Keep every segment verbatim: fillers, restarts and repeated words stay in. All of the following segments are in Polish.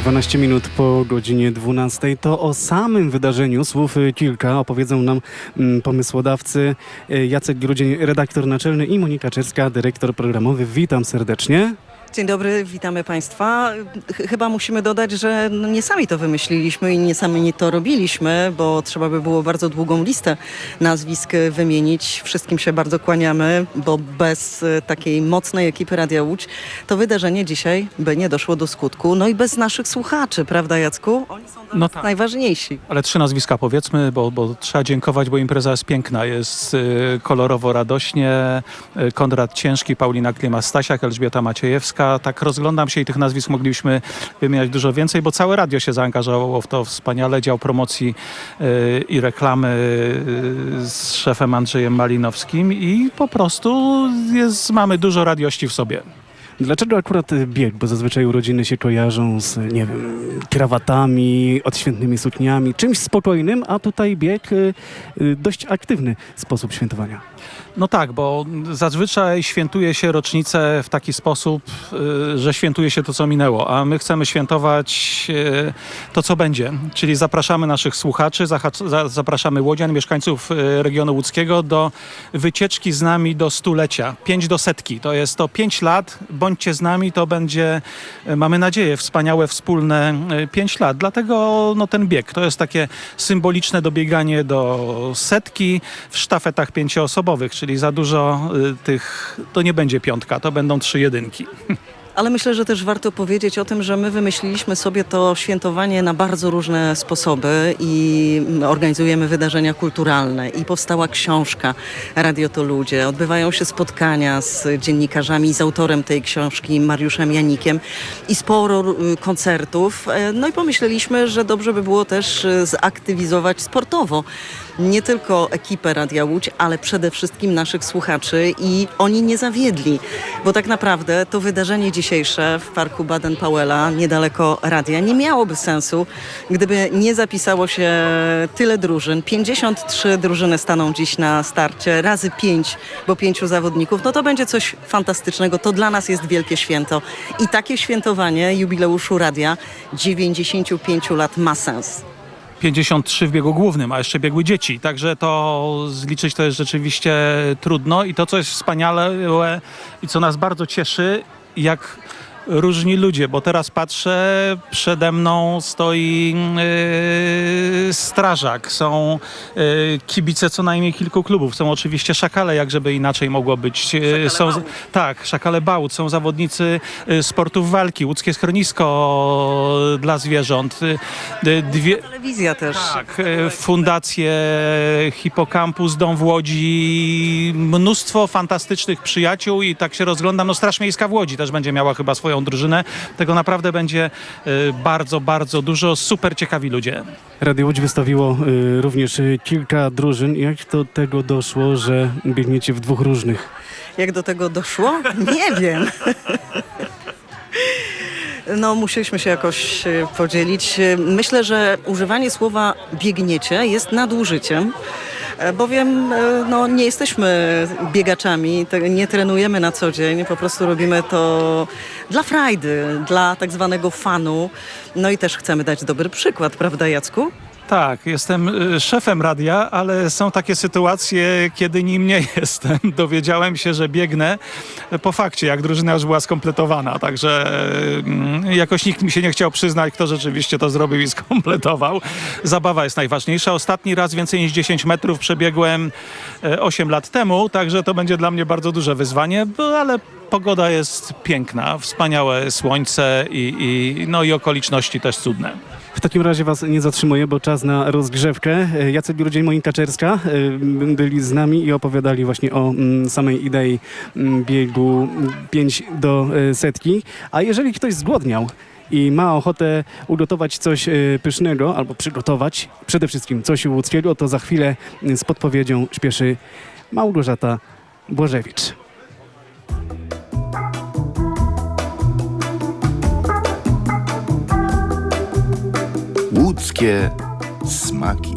dwanaście minut po godzinie dwunastej. To o samym wydarzeniu słów kilka opowiedzą nam mm, pomysłodawcy Jacek Grudzień, redaktor naczelny, i Monika Czerska, dyrektor programowy. Witam serdecznie. Dzień dobry, witamy Państwa. Ch- chyba musimy dodać, że no nie sami to wymyśliliśmy i nie sami to robiliśmy, bo trzeba by było bardzo długą listę nazwisk wymienić. Wszystkim się bardzo kłaniamy, bo bez e, takiej mocnej ekipy Radia Łódź to wydarzenie dzisiaj by nie doszło do skutku. No i bez naszych słuchaczy, prawda Jacku? Oni są dla No nas tak. najważniejsi. Ale trzy nazwiska powiedzmy, bo, bo trzeba dziękować, bo impreza jest piękna. Jest y, kolorowo, radośnie. Y, Konrad Ciężki, Paulina Klima-Stasiak, Elżbieta Maciejewska. Tak rozglądam się i tych nazwisk moglibyśmy wymieniać dużo więcej, bo całe radio się zaangażowało w to wspaniale. Dział promocji y, i reklamy y, z szefem Andrzejem Malinowskim i po prostu jest, mamy dużo radiości w sobie. Dlaczego akurat bieg? Bo zazwyczaj urodziny się kojarzą z, nie wiem, krawatami, odświętnymi sukniami, czymś spokojnym, a tutaj bieg, y, y, dość aktywny sposób świętowania. No tak, bo zazwyczaj świętuje się rocznicę w taki sposób, y, że świętuje się to, co minęło, a my chcemy świętować y, to, co będzie. Czyli zapraszamy naszych słuchaczy, zaha- za- zapraszamy łodzian, mieszkańców y, regionu łódzkiego do wycieczki z nami do stulecia, pięć do setki. To jest to pięć lat, bądźcie z nami, to będzie, y, mamy nadzieję, wspaniałe, wspólne y, pięć lat. Dlatego no, ten bieg to jest takie symboliczne dobieganie do setki w sztafetach pięcioosobowych, czyli za dużo y, tych, to nie będzie piątka, to będą trzy jedynki. Ale myślę, że też warto powiedzieć o tym, że my wymyśliliśmy sobie to świętowanie na bardzo różne sposoby i organizujemy wydarzenia kulturalne i powstała książka Radio to Ludzie. Odbywają się spotkania z dziennikarzami i z autorem tej książki, Mariuszem Janikiem, i sporo y, koncertów. E, No i pomyśleliśmy, że dobrze by było też y, zaktywizować sportowo nie tylko ekipę Radia Łódź, ale przede wszystkim naszych słuchaczy, i oni nie zawiedli, bo tak naprawdę to wydarzenie dzisiejsze w Parku Baden-Powella, niedaleko radia, nie miałoby sensu, gdyby nie zapisało się tyle drużyn. pięćdziesiąt trzy drużyny staną dziś na starcie, razy pięć, bo pięciu zawodników, no to będzie coś fantastycznego. To dla nas jest wielkie święto i takie świętowanie jubileuszu radia dziewięćdziesięciu pięciu lat ma sens. pięćdziesiąt trzy w biegu głównym, a jeszcze biegły dzieci, także to zliczyć to jest rzeczywiście trudno i to, co jest wspaniałe i co nas bardzo cieszy, jak różni ludzie, bo teraz patrzę, przede mną stoi yy, strażak, są yy, kibice co najmniej kilku klubów, są oczywiście szakale, jak żeby inaczej mogło być. Yy, są, tak, szakale Bałut, są zawodnicy yy, sportów walki, łódzkie schronisko dla zwierząt. Yy, dwie, Telewizja też. tak, yy, fundacje Hipokampus, Dom w Łodzi, mnóstwo fantastycznych przyjaciół i tak się rozglądam, no Straż Miejska w Łodzi też będzie miała chyba swoją drużynę. Tego naprawdę będzie y, bardzo, bardzo dużo. Super ciekawi ludzie. Radio Łódź wystawiło y, również y, kilka drużyn. Jak do tego doszło, że biegniecie w dwóch różnych? Jak do tego doszło? Nie wiem. No, musieliśmy się jakoś e, podzielić. E, Myślę, że używanie słowa biegniecie jest nadużyciem, e, bowiem e, no, nie jesteśmy biegaczami, te- nie trenujemy na co dzień, po prostu robimy to dla frajdy, dla tak zwanego fanu. No i też chcemy dać dobry przykład, prawda Jacku? Tak, jestem y, szefem radia, ale są takie sytuacje, kiedy nim nie jestem. Dowiedziałem się, że biegnę po fakcie, jak drużyna już była skompletowana. Także y, jakoś nikt mi się nie chciał przyznać, kto rzeczywiście to zrobił i skompletował. Zabawa jest najważniejsza. Ostatni raz więcej niż dziesięć metrów przebiegłem y, osiem lat temu, także to będzie dla mnie bardzo duże wyzwanie, bo, ale pogoda jest piękna, wspaniałe słońce i, i, no i okoliczności też cudne. W takim razie was nie zatrzymuję, bo czas na rozgrzewkę. Jacek Grudzień, Monika Czerska y, byli z nami i opowiadali właśnie o mm, samej idei mm, biegu pięć do y, setki. A jeżeli ktoś zgłodniał i ma ochotę ugotować coś y, pysznego, albo przygotować przede wszystkim coś łódzkiego, to za chwilę y, z podpowiedzią śpieszy Małgorzata Błażewicz. Łódzkie smaki.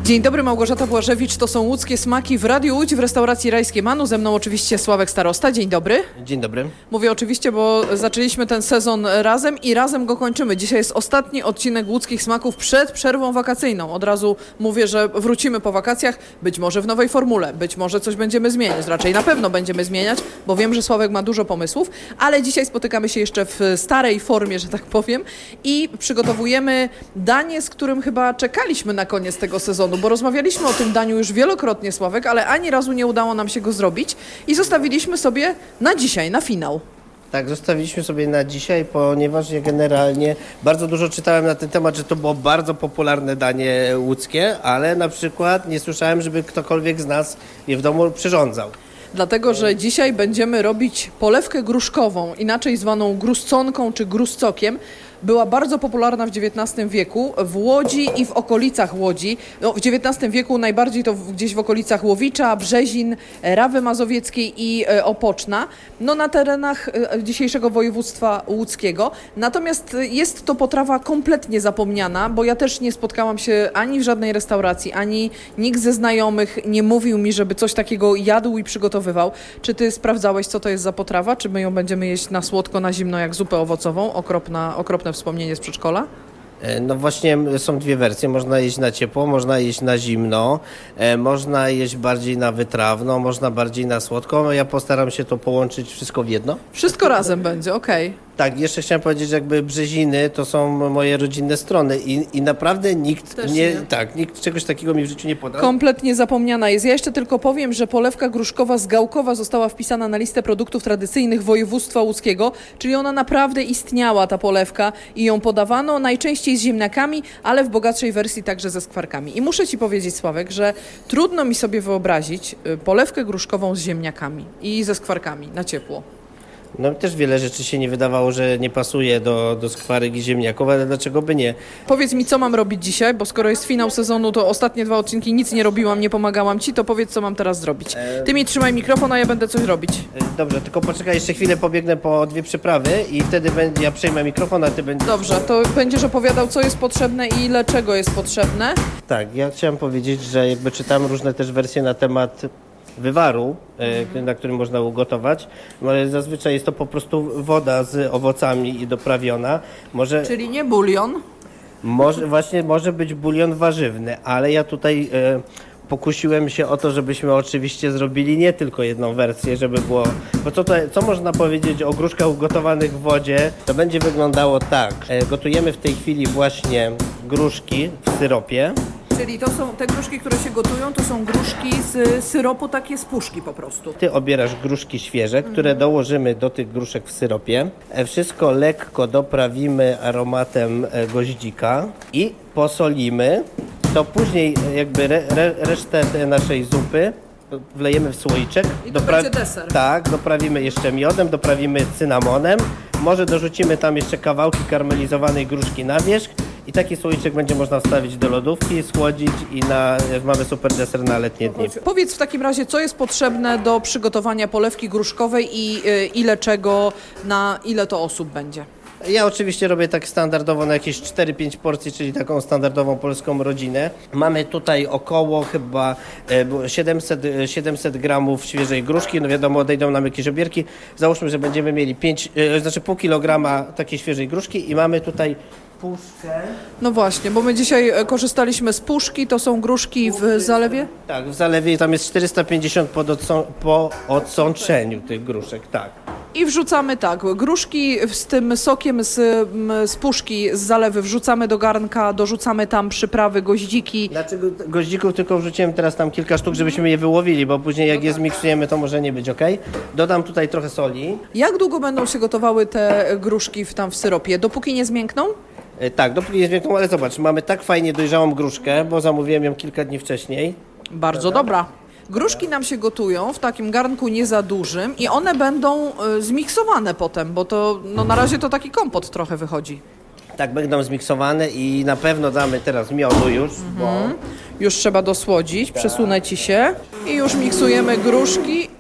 Dzień dobry, Małgorzata Błażewicz, to są Łódzkie Smaki w Radiu Łódź w restauracji Rajskie Manu. Ze mną oczywiście Sławek Starosta. Dzień dobry. Dzień dobry. Mówię oczywiście, bo zaczęliśmy ten sezon razem i razem go kończymy. Dzisiaj jest ostatni odcinek Łódzkich Smaków przed przerwą wakacyjną. Od razu mówię, że wrócimy po wakacjach, być może w nowej formule, być może coś będziemy zmieniać, raczej na pewno będziemy zmieniać, bo wiem, że Sławek ma dużo pomysłów, ale dzisiaj spotykamy się jeszcze w starej formie, że tak powiem, i przygotowujemy danie, z którym chyba czekaliśmy na koniec tego sezonu, bo rozmawialiśmy o tym daniu już wielokrotnie, Sławek, ale ani razu nie udało nam się go zrobić i zostawiliśmy sobie na dzisiaj, na finał. Tak, zostawiliśmy sobie na dzisiaj, ponieważ ja generalnie bardzo dużo czytałem na ten temat, że to było bardzo popularne danie łódzkie, ale na przykład nie słyszałem, żeby ktokolwiek z nas je w domu przyrządzał. Dlatego, że dzisiaj będziemy robić polewkę gruszkową, inaczej zwaną grusconką czy gruscokiem. Była bardzo popularna w dziewiętnastym wieku w Łodzi i w okolicach Łodzi. No, w dziewiętnastym wieku najbardziej to gdzieś w okolicach Łowicza, Brzezin, Rawy Mazowieckiej i e, Opoczna, no na terenach e, dzisiejszego województwa łódzkiego. Natomiast jest to potrawa kompletnie zapomniana, bo ja też nie spotkałam się ani w żadnej restauracji, ani nikt ze znajomych nie mówił mi, żeby coś takiego jadł i przygotowywał. Czy ty sprawdzałeś, co to jest za potrawa? Czy my ją będziemy jeść na słodko, na zimno, jak zupę owocową? Okropna, okropne wspomnienie z przedszkola? No właśnie są dwie wersje, można jeść na ciepło, można jeść na zimno, e, można jeść bardziej na wytrawno, można bardziej na słodko. No ja postaram się to połączyć wszystko w jedno. Wszystko razem będzie, okej. Tak, jeszcze chciałem powiedzieć, że jakby Brzeziny to są moje rodzinne strony i, i naprawdę nikt Też nie, nie. tak, nikt czegoś takiego mi w życiu nie podał. Kompletnie zapomniana jest. Ja jeszcze tylko powiem, że polewka gruszkowa z Gałkowa została wpisana na listę produktów tradycyjnych województwa łódzkiego, czyli ona naprawdę istniała, ta polewka, i ją podawano najczęściej z ziemniakami, ale w bogatszej wersji także ze skwarkami. I muszę ci powiedzieć, Sławek, że trudno mi sobie wyobrazić y, polewkę gruszkową z ziemniakami i ze skwarkami na ciepło. No też wiele rzeczy się nie wydawało, że nie pasuje do, do skwarek i ziemniaków, ale dlaczego by nie? Powiedz mi, co mam robić dzisiaj, bo skoro jest finał sezonu, to ostatnie dwa odcinki nic nie robiłam, nie pomagałam ci, to powiedz, co mam teraz zrobić. Ty mi trzymaj mikrofon, a ja będę coś robić. E, Dobrze, tylko poczekaj jeszcze chwilę, pobiegnę po dwie przyprawy i wtedy będzie, ja przejmę mikrofon, a ty będziesz... Dobrze, to będziesz opowiadał, co jest potrzebne i ile czego jest potrzebne. Tak, ja chciałem powiedzieć, że jakby czytałem różne też wersje na temat wywaru, e, na którym można ugotować. Ale zazwyczaj jest to po prostu woda z owocami i doprawiona. Może, Czyli nie bulion. może właśnie może być bulion warzywny, ale ja tutaj e, pokusiłem się o to, żebyśmy oczywiście zrobili nie tylko jedną wersję, żeby było... Bo co, to, co można powiedzieć o gruszkach ugotowanych w wodzie? To będzie wyglądało tak. E, gotujemy w tej chwili właśnie gruszki w syropie. Czyli to są te gruszki, które się gotują, to są gruszki z syropu, takie z puszki po prostu. Ty obierasz gruszki świeże, które dołożymy do tych gruszek w syropie. E, Wszystko lekko doprawimy aromatem e, goździka i posolimy. To później e, jakby re, re, resztę tej naszej zupy wlejemy w słoiczek. I to będzie deser. Tak, doprawimy jeszcze miodem, doprawimy cynamonem. Może dorzucimy tam jeszcze kawałki karmelizowanej gruszki na wierzch. I taki słoiczek będzie można wstawić do lodówki, schłodzić i na, mamy super deser na letnie dni. Powiedz w takim razie, co jest potrzebne do przygotowania polewki gruszkowej i y, ile czego, na ile to osób będzie? Ja oczywiście robię tak standardowo na jakieś cztery pięć porcji, czyli taką standardową polską rodzinę. Mamy tutaj około chyba e, siedemset, siedemset gramów świeżej gruszki. No wiadomo, odejdą nam jakieś obierki. Załóżmy, że będziemy mieli pięć, e, znaczy pół kilograma takiej świeżej gruszki i mamy tutaj puszkę. No właśnie, bo my dzisiaj e, korzystaliśmy z puszki, to są gruszki w zalewie? Tak, w zalewie tam jest czterysta pięćdziesiąt po, odsą- po odsączeniu tych gruszek, tak. I wrzucamy tak, gruszki z tym sokiem z, m, z puszki, z zalewy wrzucamy do garnka, dorzucamy tam przyprawy, goździki. Dlaczego goździków tylko wrzuciłem teraz tam kilka sztuk, żebyśmy je wyłowili, bo później jak je zmiksujemy, to może nie być, ok? Dodam tutaj trochę soli. Jak długo będą się gotowały te gruszki w, tam w syropie? Dopóki nie zmiękną? E, Tak, dopóki jest wielką, ale zobacz, mamy tak fajnie dojrzałą gruszkę, bo zamówiłem ją kilka dni wcześniej. Bardzo dobra. Gruszki nam się gotują w takim garnku nie za dużym i one będą y, zmiksowane potem, bo to no, na razie to taki kompot trochę wychodzi. Tak, będą zmiksowane i na pewno damy teraz miodu już, bo Już trzeba dosłodzić, przesunę ci się i już miksujemy gruszki w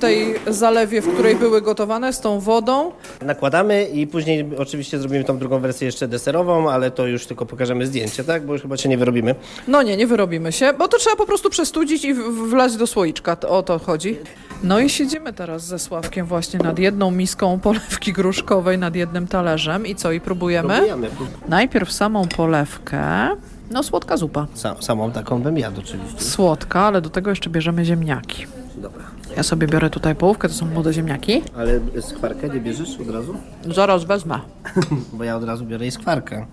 tej zalewie, w której były gotowane, z tą wodą. Nakładamy i później oczywiście zrobimy tą drugą wersję jeszcze deserową, ale to już tylko pokażemy zdjęcie, tak? Bo już chyba się nie wyrobimy. No nie, nie wyrobimy się, bo to trzeba po prostu przestudzić i w- w- wlać do słoiczka, to, o to chodzi. No i siedzimy teraz ze Sławkiem właśnie nad jedną miską polewki gruszkowej, nad jednym talerzem i co, i próbujemy? Próbujemy. Najpierw samą polewkę, no słodka zupa. Sa- samą taką bym jadł oczywiście. Słodka, ale do tego jeszcze bierzemy ziemniaki. Dobra. Ja sobie biorę tutaj połówkę, to są młode ziemniaki. Ale skwarkę nie bierzesz od razu? Zaraz wezmę. Bo ja od razu biorę i skwarkę.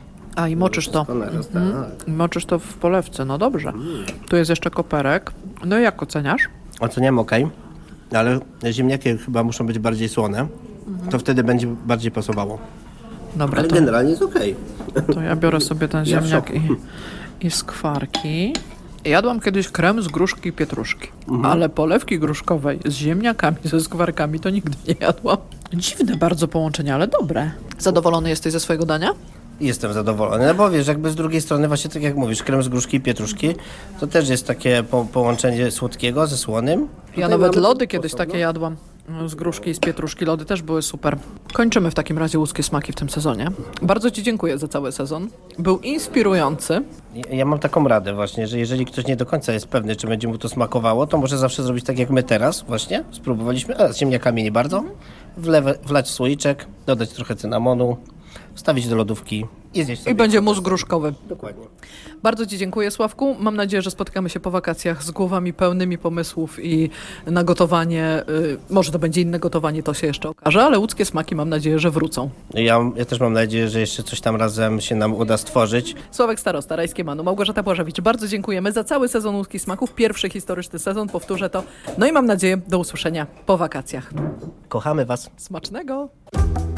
A i moczysz to. Wszystko naraz, tak. I moczysz to w polewce, no dobrze. Tu jest jeszcze koperek. No i jak oceniasz? Oceniam ok, ale ziemniaki chyba muszą być bardziej słone. To wtedy będzie bardziej pasowało. Dobra, Ale to, generalnie jest ok. to ja biorę sobie ten Ja w ziemniak szoku. i, i skwarki. Jadłam kiedyś krem z gruszki i pietruszki, ale polewki gruszkowej z ziemniakami, ze skwarkami to nigdy nie jadłam. Dziwne bardzo połączenie, ale dobre. Zadowolony jesteś ze swojego dania? Jestem zadowolony, no bo wiesz, jakby z drugiej strony właśnie tak jak mówisz, krem z gruszki i pietruszki, to też jest takie po, połączenie słodkiego ze słonym. Ja Tutaj nawet mamy lody ten kiedyś sposób, takie jadłam. Z gruszki i z pietruszki. Lody też były super. Kończymy w takim razie łódzkie smaki w tym sezonie. Bardzo Ci dziękuję za cały sezon. Był inspirujący. Ja- Ja mam taką radę właśnie, że jeżeli ktoś nie do końca jest pewny, czy będzie mu to smakowało, to może zawsze zrobić tak jak my teraz właśnie. Spróbowaliśmy, a z ziemniakami nie bardzo. Wlewe, wlać w słoiczek, dodać trochę cynamonu, wstawić do lodówki i zjeść sobie. I będzie mus gruszkowy. Dokładnie. Bardzo Ci dziękuję, Sławku. Mam nadzieję, że spotkamy się po wakacjach z głowami pełnymi pomysłów i na gotowanie. Y, może to będzie inne gotowanie, to się jeszcze okaże, ale łódzkie smaki mam nadzieję, że wrócą. Ja, ja też mam nadzieję, że jeszcze coś tam razem się nam uda stworzyć. Sławek Starosta, Rajskie Manu, Małgorzata Błażewicz. Bardzo dziękujemy za cały sezon łódzkich smaków. Pierwszy historyczny sezon, powtórzę to. No i mam nadzieję, do usłyszenia po wakacjach. Kochamy Was. Smacznego!